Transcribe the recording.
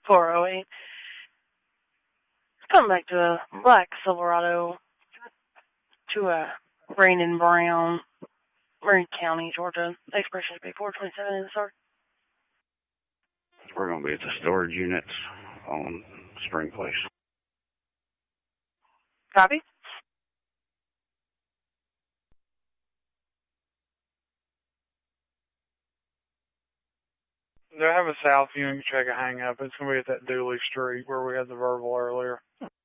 408. Coming back to a black Silverado to a Brandon Brown, Murray County, Georgia. Expiration should be 427 in the start. We're going to be at the storage units on Spring Place. Copy. Do I have a South Union check a hang up? It's going to be at that Dooley Street where we had the verbal earlier.